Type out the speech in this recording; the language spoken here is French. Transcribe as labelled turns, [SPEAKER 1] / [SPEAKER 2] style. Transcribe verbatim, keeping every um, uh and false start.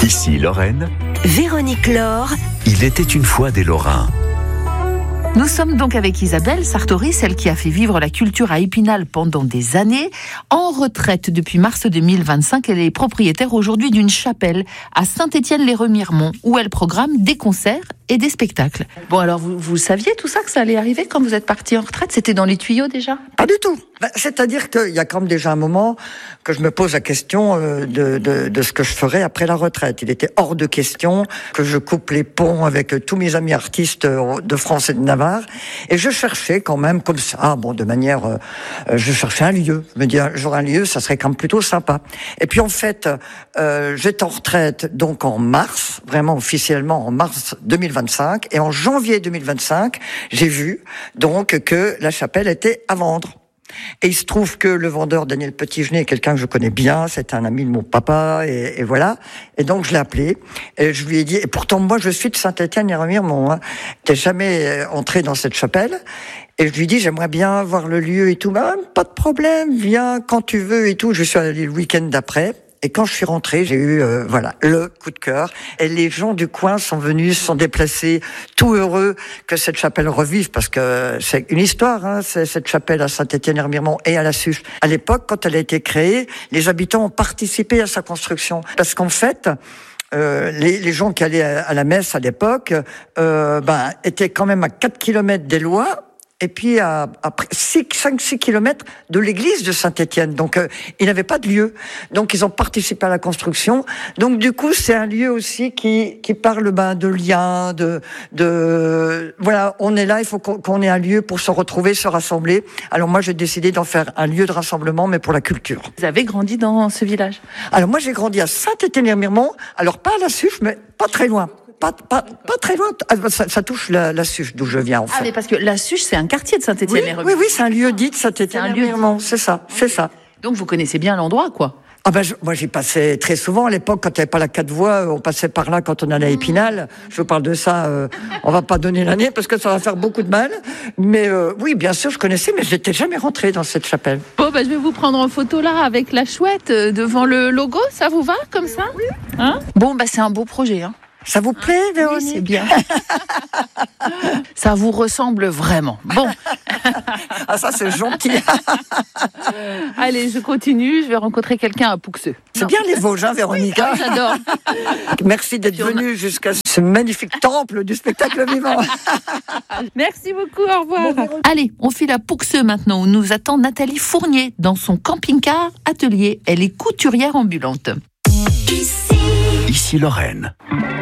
[SPEAKER 1] Ici Lorraine.
[SPEAKER 2] Véronique Laure.
[SPEAKER 1] Il était une fois des Lorrains.
[SPEAKER 3] Nous sommes donc avec Isabelle Sartori, celle qui a fait vivre la culture à Épinal pendant des années. En retraite depuis mars deux mille vingt-cinq, elle est propriétaire aujourd'hui d'une chapelle à Saint-Étienne-les-Remiremont où elle programme des concerts et des spectacles. Bon, alors vous, vous saviez tout ça, que ça allait arriver quand vous êtes partie en retraite? C'était dans les tuyaux déjà?
[SPEAKER 4] Pas du tout. C'est-à-dire qu'il y a quand même déjà un moment que je me pose la question de, de, de ce que je ferais après la retraite. Il était hors de question que je coupe les ponts avec tous mes amis artistes de France et de Navarre. Et je cherchais quand même comme ça, bon, de manière, euh, je cherchais un lieu. Je me dis, j'aurais un lieu, ça serait quand même plutôt sympa. Et puis en fait, euh, j'étais en retraite donc en mars, vraiment officiellement en mars deux mille vingt-cinq. Et en janvier deux mille vingt-cinq, j'ai vu donc que la chapelle était à vendre. Et il se trouve que le vendeur Daniel Petitgenet est quelqu'un que je connais bien, c'est un ami de mon papa, et, et voilà. Et donc je l'ai appelé, et je lui ai dit, et pourtant moi je suis de Saint-Étienne-les-Remiremont, hein, t'es jamais entré dans cette chapelle. Et je lui dis, j'aimerais bien voir le lieu et tout. Bah, pas de problème, viens quand tu veux et tout. Je suis allé le week-end d'après. Et quand je suis rentrée, j'ai eu euh, voilà le coup de cœur. Et les gens du coin sont venus, se sont déplacés, tout heureux que cette chapelle revive, parce que c'est une histoire, hein, c'est cette chapelle à Saint-Étienne-les-Remiremont et à la Suche. À l'époque, quand elle a été créée, les habitants ont participé à sa construction, parce qu'en fait, Euh, les, les gens qui allaient à, à la messe à l'époque euh, ben, étaient quand même à quatre kilomètres des lois, et puis à, à cinq six kilomètres de l'église de Saint-Étienne. Donc, euh, ils n'avaient pas de lieu. Donc, ils ont participé à la construction. Donc, du coup, c'est un lieu aussi qui, qui parle ben, de liens, de, de... Voilà, on est là, il faut qu'on, qu'on ait un lieu pour se retrouver, se rassembler. Alors, moi, j'ai décidé d'en faire un lieu de rassemblement, mais pour la culture.
[SPEAKER 3] Vous avez grandi dans ce village?
[SPEAKER 4] Alors, moi, j'ai grandi à Saint-Étienne-les-Remiremont. Alors, pas à la Suche, mais pas très loin. Pas, pas, pas très loin. Ça, ça touche la, la Suche, d'où je viens, en fait.
[SPEAKER 3] Ah, mais parce que la Suche, c'est un quartier de Saint-Étienne-les-Remiremont.
[SPEAKER 4] Oui, oui, oui, c'est un lieu dit de Saint-Étienne-les-Remiremont. C'est ça, c'est ça.
[SPEAKER 3] Donc, vous connaissez bien l'endroit, quoi.
[SPEAKER 4] Ah ben, je, moi, j'y passais très souvent. À l'époque, quand il n'y avait pas la quatre voies, on passait par là quand on allait à Épinal. Je vous parle de ça, euh, on va pas donner l'année parce que ça va faire beaucoup de mal. Mais euh, oui, bien sûr, je connaissais, mais je n'étais jamais rentrée dans cette chapelle.
[SPEAKER 3] Bon, ben, je vais vous prendre en photo là avec la chouette euh, devant le logo. Ça vous va, comme ça? Oui. Hein? Bon, ben, c'est un beau projet, hein.
[SPEAKER 4] Ça vous plaît, Véronique?
[SPEAKER 3] Oui, c'est bien. Ça vous ressemble vraiment. Bon.
[SPEAKER 4] Ah, ça, c'est gentil.
[SPEAKER 3] Allez, je continue. Je vais rencontrer quelqu'un à Pouxeux.
[SPEAKER 4] C'est non. Bien les Vosges, hein, Véronique.
[SPEAKER 3] Oui, ah, j'adore.
[SPEAKER 4] Merci d'être venue a... jusqu'à ce magnifique temple du spectacle vivant.
[SPEAKER 3] Merci beaucoup, au revoir. Bon, allez, on file à Pouxeux maintenant, où nous attend Nathalie Fournier dans son camping-car atelier. Elle est couturière ambulante.
[SPEAKER 1] Ici Lorraine.